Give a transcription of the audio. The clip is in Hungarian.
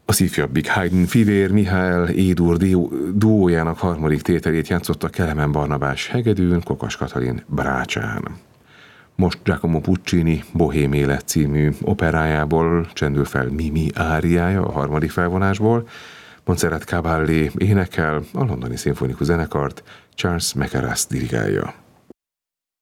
Az ifjabbik Haydn fivér Mihály Édur duójának harmadik tételét játszotta Kelemen Barnabás hegedűn, Kokas Katalin brácsán. Most Giacomo Puccini Bohém élet című operájából csendül fel Mimi áriája a harmadik felvonásból, Montserrat Caballé énekel, a Londoni Szimfonikus Zenekart Charles Mackerras dirigálja.